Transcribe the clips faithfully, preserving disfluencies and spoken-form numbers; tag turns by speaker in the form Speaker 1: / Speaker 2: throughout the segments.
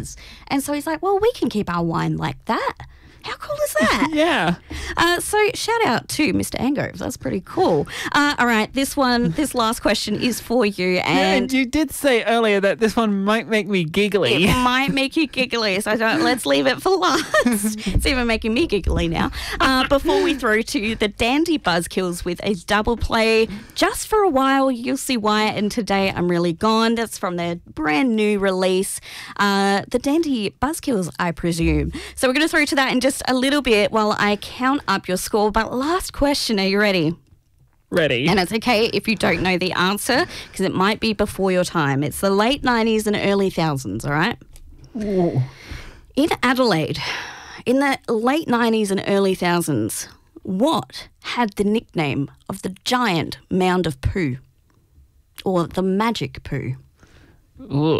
Speaker 1: does. And so he's like, well, we can keep our wine like that. How cool is that?
Speaker 2: Yeah.
Speaker 1: Uh, so shout out to Mister Angrove. That's pretty cool. Uh, all right, this one, this last question is for you.
Speaker 2: And,
Speaker 1: And
Speaker 2: you did say earlier that this one might make me giggly.
Speaker 1: it might make you giggly, so don't, let's leave it for last. It's even making me giggly now. Uh, before we throw to the Dandy Buzzkills with a double play, just for a while, you'll see why. And today I'm really gone. That's from their brand new release, uh, the Dandy Buzzkills, I presume. So we're going to throw to that in just a little bit while I count up your score. But last question, are you ready?
Speaker 2: Ready.
Speaker 1: And it's okay if you don't know the answer because it might be before your time. It's the late nineties and early thousands, all right?
Speaker 2: Ooh.
Speaker 1: In Adelaide, in the late nineties and early thousands, what had the nickname of the giant mound of poo? Or the magic poo?
Speaker 2: Ooh.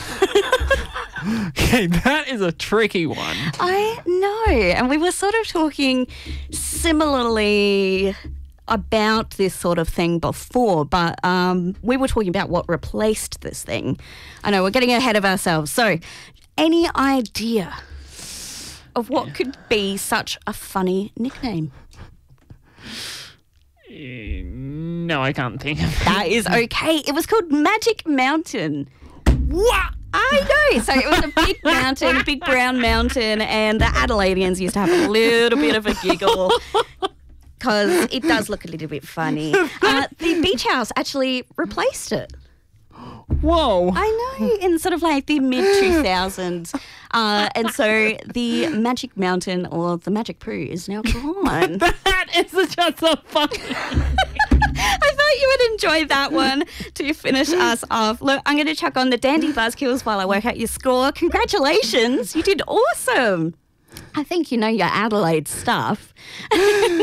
Speaker 2: Okay, that is a tricky one.
Speaker 1: I know. And we were sort of talking similarly about this sort of thing before, but um, we were talking about what replaced this thing. I know, we're getting ahead of ourselves. So, any idea of what could be such a funny nickname?
Speaker 2: No, I can't think of it.
Speaker 1: That is okay. It was called Magic Mountain. What? I know. So it was a big mountain, a big brown mountain, and the Adelaideans used to have a little bit of a giggle because it does look a little bit funny. Uh, the beach house actually replaced it.
Speaker 2: Whoa.
Speaker 1: I know, in sort of like the mid two thousands. Uh, and so the Magic Mountain or the Magic Poo is now gone.
Speaker 2: That is just so funny.
Speaker 1: I thought you would enjoy that one to finish us off. Look, I'm going to chuck on the Dandy Buzzkills while I work out your score. Congratulations. You did awesome. I think you know your Adelaide stuff.